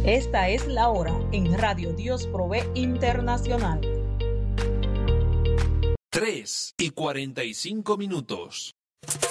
Esta es la hora en Radio Dios Provee Internacional. 3:45.